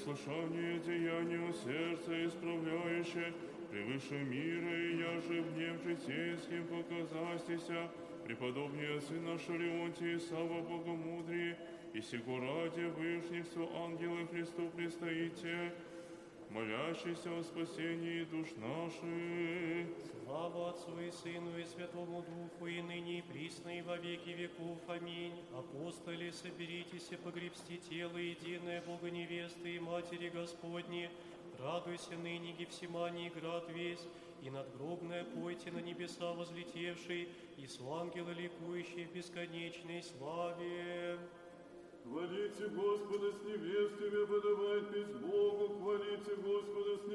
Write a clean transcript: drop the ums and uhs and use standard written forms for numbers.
послушание деянию сердца исправляющее, превыше мира, и я же в гнев житейским показастися, преподобнее сын наш Леонтий, Сава Богомудрии, и сего ради вышних все ангелы Христу предстоите, молящийся о спасении душ наших. Слава Отцу и Сыну и Святому Духу, и ныне и присно, и во веки веков. Аминь. Апостоли, соберитесь и погребсти тело единое Бога невесты и Матери Господни. Радуйся ныне, Гефсимании град весь, и надгробное пойте на небеса возлетевший, и с ангела ликующий в бесконечной славе. Хвалите Господа с невестами, подавать песнь Богу, хвалите Господа с невестами.